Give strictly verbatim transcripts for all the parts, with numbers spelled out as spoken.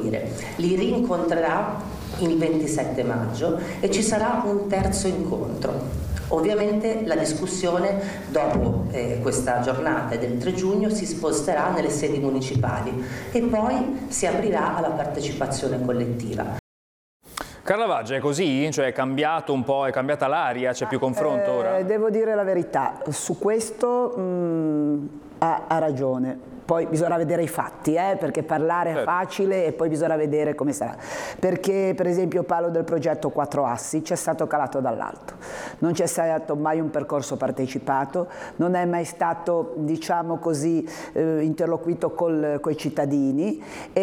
dire, li rincontrerà il ventisette maggio e ci sarà un terzo incontro. Ovviamente la discussione dopo eh, questa giornata del tre giugno si sposterà nelle sedi municipali e poi si aprirà alla partecipazione collettiva. Carla Vaggia, è così? Cioè è cambiato un po', è cambiata l'aria, c'è più confronto ora? Eh, devo dire la verità, su questo mh, ha, ha ragione. Poi bisogna vedere i fatti, eh, perché parlare è facile e poi bisogna vedere come sarà. Perché per esempio parlo del progetto Quattro Assi, c'è stato calato dall'alto, non c'è stato mai un percorso partecipato, non è mai stato, diciamo così, eh, interloquito con i cittadini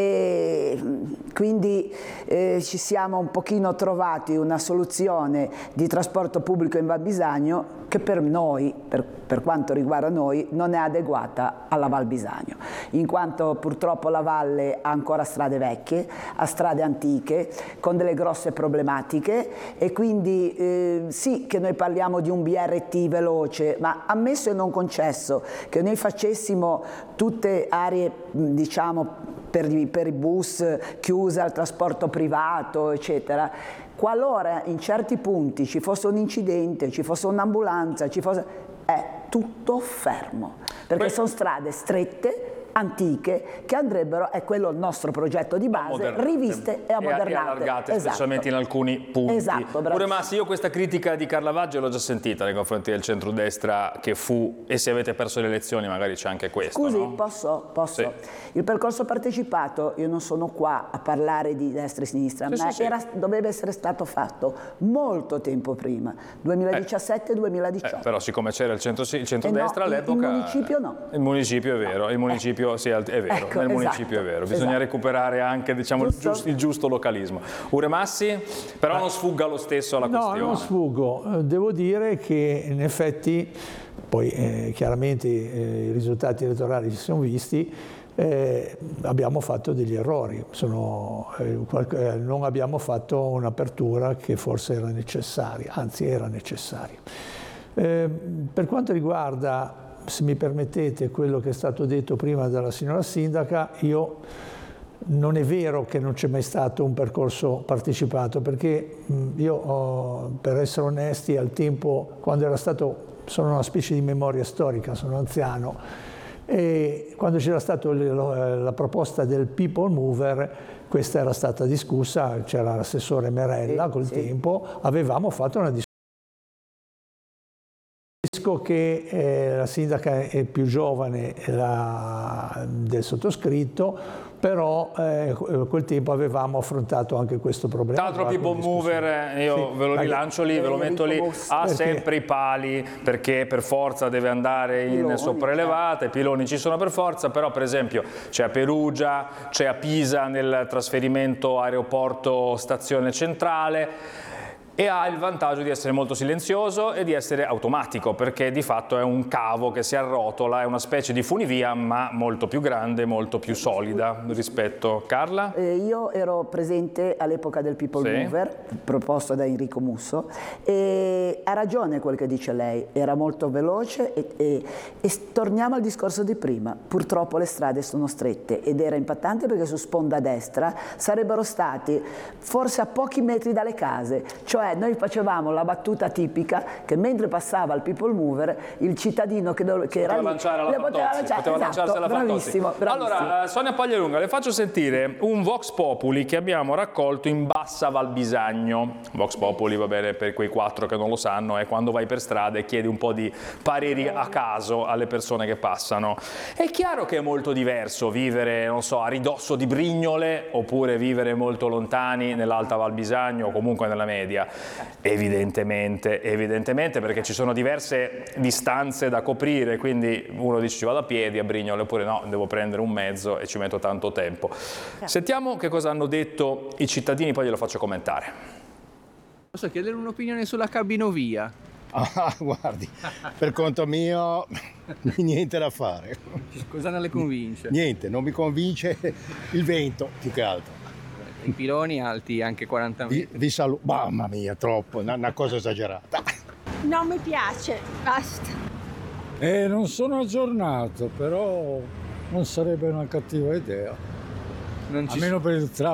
e quindi eh, ci siamo un pochino trovati una soluzione di trasporto pubblico in Val Bisagno che per noi, per, per quanto riguarda noi, non è adeguata alla Val Bisagno, in quanto purtroppo la valle ha ancora strade vecchie, ha strade antiche, con delle grosse problematiche e quindi eh, sì che noi parliamo di un B R T veloce, ma ammesso e non concesso che noi facessimo tutte aree, diciamo, per i, per i bus chiuse al trasporto privato, eccetera, qualora in certi punti ci fosse un incidente, ci fosse un'ambulanza, ci fosse... è tutto fermo, perché sono strade strette, antiche, che andrebbero, è quello il nostro progetto di base, riviste e ammodernate. E allargate, esatto. Specialmente in alcuni punti. Esatto, Pure Massi, io questa critica di Carla Vaggia l'ho già sentita nei confronti del centrodestra che fu, e se avete perso le elezioni magari c'è anche questo. Scusi, no? posso? Posso? Sì. Il percorso partecipato, io non sono qua a parlare di destra e sinistra, sì, ma sì, era, sì. doveva essere stato fatto molto tempo prima, duemiladiciassette duemiladiciotto. Eh, però siccome c'era il, centro, il centrodestra eh no, all'epoca... Il municipio no. Il municipio è vero, il municipio eh. sì, è vero. Ecco, nel esatto, municipio è vero, bisogna esatto. recuperare anche diciamo, il, giusto, il giusto localismo. Uremassi, però non sfugga lo stesso alla no, questione. No, non sfuggo, devo dire che in effetti, poi eh, chiaramente eh, i risultati elettorali si sono visti, eh, abbiamo fatto degli errori, Sono, eh, qualche, non abbiamo fatto un'apertura che forse era necessaria, anzi era necessaria. Eh, per quanto riguarda, se mi permettete, quello che è stato detto prima dalla signora Sindaca, io non è vero che non c'è mai stato un percorso partecipato, perché io, ho, per essere onesti, al tempo, quando era stato, sono una specie di memoria storica, sono anziano, e quando c'era stata la proposta del People Mover, questa era stata discussa, c'era l'assessore Merella, col sì. tempo, avevamo fatto una discussione. Capisco che eh, la sindaca è più giovane la, del sottoscritto, però eh, a quel tempo avevamo affrontato anche questo problema. Tra l'altro People Mover, io sì, ve lo rilancio lì, ve lo metto lì, ha sempre i pali, perché per forza deve andare in piloni, sopraelevate, i piloni ci sono per forza, però per esempio c'è a Perugia, c'è a Pisa nel trasferimento aeroporto stazione centrale, e ha il vantaggio di essere molto silenzioso e di essere automatico, perché di fatto è un cavo che si arrotola, è una specie di funivia ma molto più grande, molto più solida rispetto... Carla? Eh, io ero presente all'epoca del People sì. Mover, proposto da Enrico Musso, e ha ragione quel che dice lei, era molto veloce e, e, e torniamo al discorso di prima, purtroppo le strade sono strette ed era impattante perché su sponda destra sarebbero stati forse a pochi metri dalle case, cioè noi facevamo la battuta tipica che mentre passava il People Mover il cittadino che, che era lì lanciare alla poteva lanciare, poteva esatto, lanciarsi alla bravissimo, bravissimo. Allora, Sonia Paglialunga, le faccio sentire un Vox Populi che abbiamo raccolto in Bassa Val Bisagno. Vox Populi, va bene, per quei quattro che non lo sanno, è quando vai per strada e chiedi un po' di pareri a caso alle persone che passano. È chiaro che è molto diverso vivere, non so, a ridosso di Brignole oppure vivere molto lontani nell'Alta Val Bisagno o comunque nella media. Evidentemente, evidentemente, perché ci sono diverse distanze da coprire, quindi uno dice ci vado a piedi a Brignole, oppure no, devo prendere un mezzo e ci metto tanto tempo. Sentiamo che cosa hanno detto i cittadini, poi glielo faccio commentare. Posso chiedere un'opinione sulla cabinovia? Ah, guardi, per conto mio niente da fare. Cosa non le convince? Niente, non mi convince il vento, più che altro. I piloni alti anche quaranta metri. Vi, vi saluto. Mamma mia, troppo, una, una cosa esagerata. Non mi piace, basta. Eh, non sono aggiornato, però non sarebbe una cattiva idea. Non ci Almeno per il traffico.